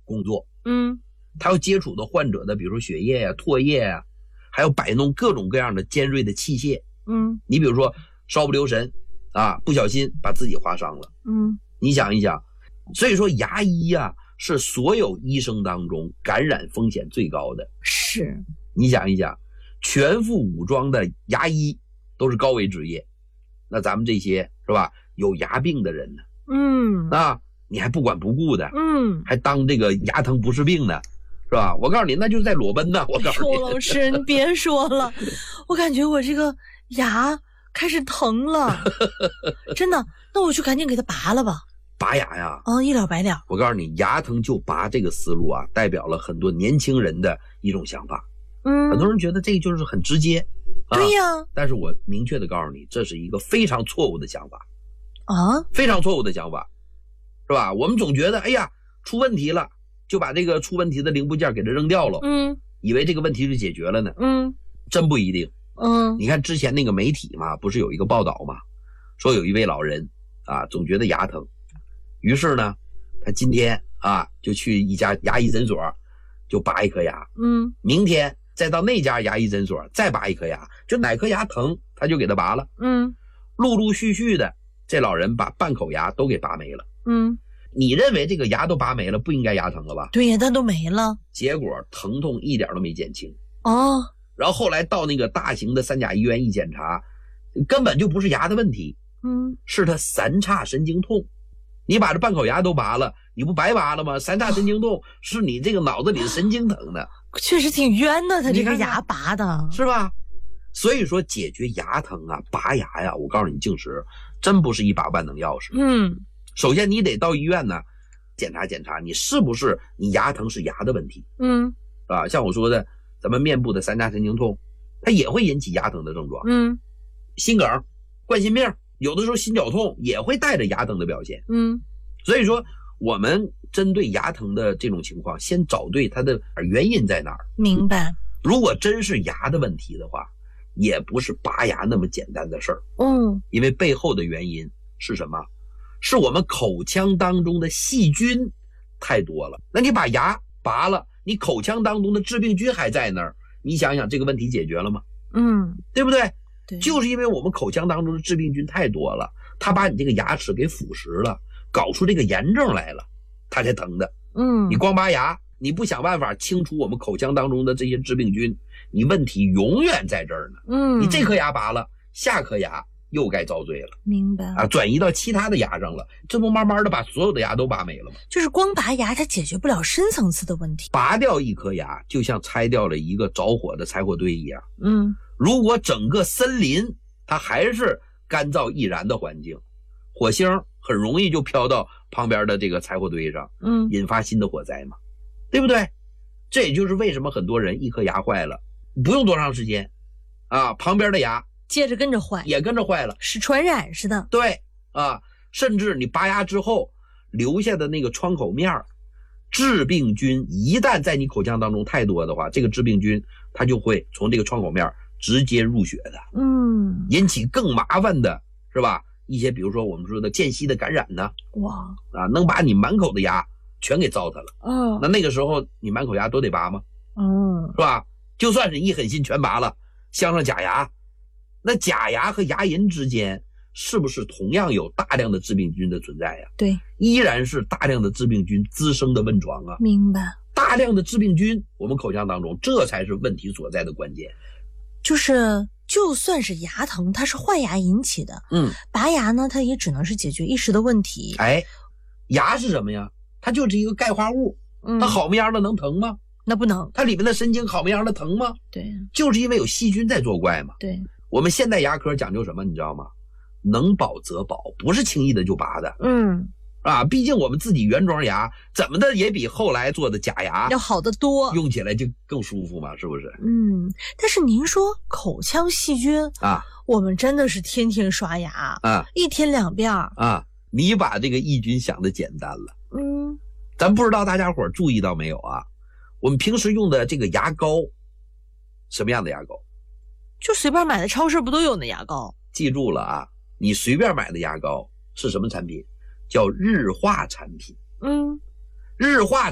工作， 他要接触的患者的比如说血液啊、唾液啊，还要摆弄各种各样的尖锐的器械，你比如说稍不留神啊，不小心把自己划伤了，你想一想，所以说牙医啊是所有医生当中感染风险最高的。 是， 你想一想，全副武装的牙医都是高危职业，那咱们这些是吧，有牙病的人呢，你还不管不顾的，还当这个牙疼不是病呢，是吧？我告诉你，那就是在裸奔呢。我告诉你， 老师，你别说了，我感觉我这个牙开始疼了，真的。那我就赶紧给它拔了吧。 拔牙呀？ 一了百了。 我告诉你，牙疼就拔这个思路啊，代表了很多年轻人的一种想法。很多人觉得这就是很直接。 对呀。 但是我明确的告诉你，这是一个非常错误的想法。非常错误的想法。是吧？我们总觉得，哎呀，出问题了，就把这个出问题的零部件给它扔掉了，以为这个问题就解决了呢，真不一定，你看之前那个媒体嘛，不是有一个报道嘛，说有一位老人啊，总觉得牙疼，于是呢，他今天啊就去一家牙医诊所，就拔一颗牙，明天再到那家牙医诊所再拔一颗牙，就哪颗牙疼他就给他拔了，陆陆续续的，这老人把半口牙都给拔没了。你认为这个牙都拔没了，不应该牙疼了吧？ 对呀，但都没了， 结果疼痛一点都没减轻。然后后来到那个大型的3甲医院一检查，根本就不是牙的问题，是他三叉神经痛。你把这半口牙都拔了，你不白拔了吗？三叉神经痛是你这个脑子里的神经疼的， 确实挺冤的，他这个牙拔的， 是吧？所以说解决牙疼啊，拔牙呀，我告诉你，静石真不是一把万能钥匙。首先你得到医院呢检查检查，你是不是你牙疼是牙的问题，像我说的咱们面部的三叉神经痛，它也会引起牙疼的症状，心梗、冠心病，有的时候心绞痛也会带着牙疼的表现，所以说我们针对牙疼的这种情况，先找对它的原因在哪儿。 明白。 如果真是牙的问题的话，也不是拔牙那么简单的事儿，因为背后的原因是什么？是我们口腔当中的细菌太多了。那你把牙拔了，你口腔当中的致病菌还在那儿，你想想这个问题解决了吗？对不对？ 对， 就是因为我们口腔当中的致病菌太多了，它把你这个牙齿给腐蚀了，搞出这个炎症来了，它才疼的。你光拔牙，你不想办法清除我们口腔当中的这些致病菌，你问题永远在这儿呢。你这颗牙拔了，下颗牙又该遭罪了。 明白啊，转移到其他的牙上了，这不慢慢的把所有的牙都拔没了吗？ 就是光拔牙它解决不了深层次的问题。 拔掉一颗牙就像拆掉了一个着火的柴火堆一样。如果整个森林它还是干燥易燃的环境，火星很容易就飘到旁边的这个柴火堆上，引发新的火灾嘛，对不对？这也就是为什么很多人一颗牙坏了，不用多长时间啊，旁边的牙接着跟着坏， 也跟着坏了， 是传染似的。 对啊，甚至你拔牙之后留下的那个创口面，致病菌一旦在你口腔当中太多的话，这个致病菌它就会从这个创口面直接入血的，引起更麻烦的是吧？一些比如说我们说的间隙的感染呢，能把你满口的牙全给糟蹋了。那个时候你满口牙都得拔吗？是吧？就算是一狠心全拔了，镶上假牙，那假牙和牙龈之间是不是同样有大量的致病菌的存在呀？ 对， 依然是大量的致病菌滋生的温床啊。 明白。 大量的致病菌，我们口腔当中，这才是问题所在的关键。 就算是牙疼，它是坏牙引起的，拔牙呢，它也只能是解决一时的问题。 牙是什么呀？它就是一个钙化物，它好么样的能疼吗？ 那不能。 它里面的神经好么样的疼吗？ 对， 就是因为有细菌在作怪嘛。 对， 我们现代牙科讲究什么，你知道吗？能保则保，不是轻易的就拔的。毕竟我们自己原装牙怎么的也比后来做的假牙要好得多， 用起来就更舒服嘛，是不是？ 但是您说口腔细菌我们真的是天天刷牙一天2遍你把这个抑菌想的简单了。咱不知道大家伙注意到没有啊？我们平时用的这个牙膏，什么样的牙膏？ 就随便买的超市不都有那牙膏？ 记住了啊，你随便买的牙膏是什么产品？叫日化产品。日化